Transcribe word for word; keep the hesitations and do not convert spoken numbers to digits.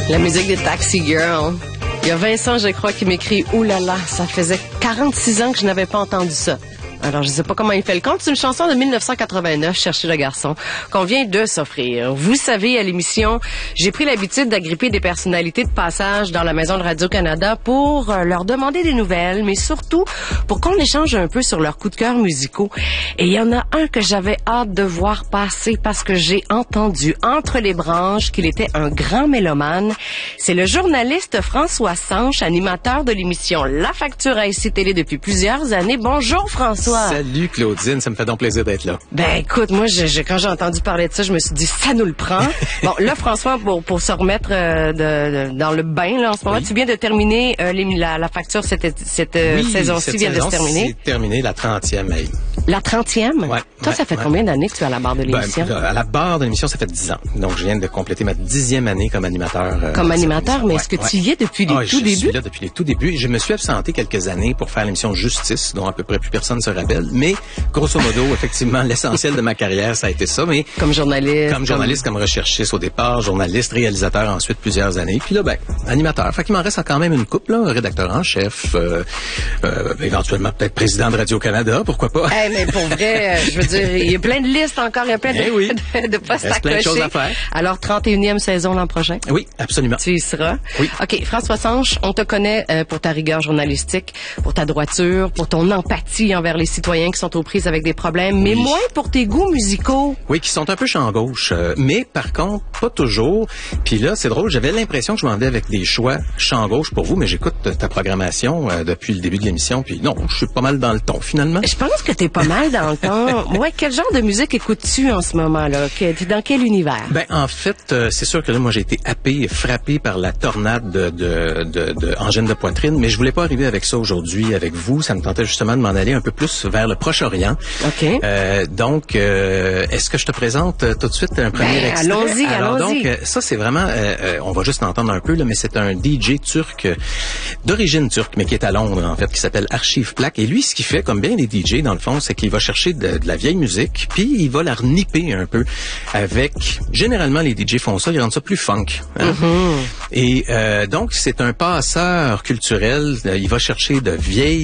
La musique des Taxi Girls. Il y a Vincent, je crois, qui m'écrit « Ouh là là, ça faisait quarante-six ans que je n'avais pas entendu ça ». Alors, je sais pas comment il fait le compte. C'est une chanson de mille neuf cent quatre-vingt-neuf, Cherchez le garçon, qu'on vient de s'offrir. Vous savez, à l'émission, j'ai pris l'habitude d'agripper des personnalités de passage dans la maison de Radio-Canada pour euh, leur demander des nouvelles, mais surtout pour qu'on échange un peu sur leurs coups de cœur musicaux. Et il y en a un que j'avais hâte de voir passer parce que j'ai entendu entre les branches qu'il était un grand mélomane. C'est le journaliste François Sanche, animateur de l'émission La Facture à I C Télé depuis plusieurs années. Bonjour François. Salut Claudine, ça me fait donc plaisir d'être là. Ben écoute, moi je, je, quand j'ai entendu parler de ça, je me suis dit ça nous le prend. Bon là François, pour, pour se remettre euh, de, de, dans le bain là en ce moment, oui. Tu viens de terminer euh, les, la, la facture cette, cette oui, saison-ci vient saison, de se terminer. C'est terminé la trentième. Hey. La trentième? Ouais. Toi, ouais, ça fait ouais. combien d'années que tu es à la barre de l'émission? Ben, à la barre de l'émission, ça fait dix ans. Donc je viens de compléter ma dixième année comme animateur. Euh, comme animateur, mais est-ce que ouais. tu y es depuis les ah, tout je débuts? Je suis là depuis les tout débuts. Je me suis absenté quelques années pour faire l'émission Justice, dont à peu près plus personne se rappelle, mais grosso modo, effectivement, l'essentiel de ma carrière, ça a été ça. Mais comme journaliste, comme journaliste, comme, comme recherchiste au départ, journaliste, réalisateur ensuite plusieurs années. Puis là, ben, animateur. Fait qu'il m'en reste quand même une couple, là, rédacteur en chef, euh, euh, éventuellement peut-être président de Radio-Canada, pourquoi pas. Hey, mais pour vrai, je veux dire, il y a plein de listes encore, il y a plein de, eh oui. de, de postes à plein de choses à faire. Alors, trente et unième saison l'an prochain. Oui, absolument. Tu y seras. Oui. OK, François Sanche, on te connaît euh, pour ta rigueur journalistique, pour ta droiture, pour ton empathie envers les citoyens qui sont aux prises avec des problèmes, mais oui. moins pour tes goûts musicaux. Oui, qui sont un peu champ gauche, euh, mais par contre, pas toujours. Puis là, c'est drôle, j'avais l'impression que je m'en vais avec des choix champ gauche pour vous, mais j'écoute ta programmation euh, depuis le début de l'émission, puis non, je suis pas mal dans le ton, finalement. Je pense que t'es pas mal dans le ton. Ouais, quel genre de musique écoutes-tu en ce moment-là? T'es dans quel univers? Ben, en fait, euh, c'est sûr que là, moi, j'ai été happé et frappé par la tornade de, de, de, de angine de poitrine, mais je voulais pas arriver avec ça aujourd'hui avec vous. Ça me tentait justement de m'en aller un peu plus vers le Proche-Orient. OK. Euh, donc, euh, est-ce que je te présente euh, tout de suite un premier ben, extrait? Allons-y, Alors, allons-y. donc, euh, ça, c'est vraiment, euh, euh, on va juste entendre un peu, là, mais c'est un D J turc, euh, d'origine turque, mais qui est à Londres, en fait, qui s'appelle Archive Plaque. Et lui, ce qu'il fait, comme bien les D J, dans le fond, c'est qu'il va chercher de, de la vieille musique, puis il va la renipper un peu avec, généralement, les D J font ça, ils rendent ça plus funk. Hein? Mm-hmm. Et euh, donc, c'est un passeur culturel, il va chercher de vieilles